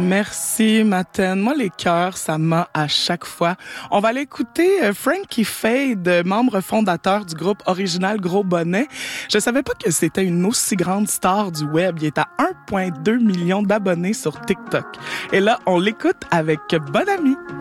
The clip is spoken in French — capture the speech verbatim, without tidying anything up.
Merci, Maten. Moi, les cœurs, ça m'a à chaque fois. On va aller écouter euh, Frankie Fade, membre fondateur du groupe original Gros Bonnet. Je savais pas que c'était une aussi grande star du web. Il est à un virgule deux million d'abonnés sur TikTok. Et là, on l'écoute avec Bonne Amie.